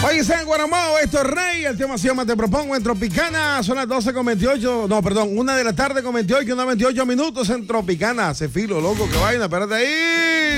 Oye, está en Guaramao, esto es Rey, el tema se llama Te Propongo en Tropicana, son las 12:28, no, perdón, 1 de la tarde con 28, 28 minutos en Tropicana, hace filo, loco, que vaina, espérate ahí.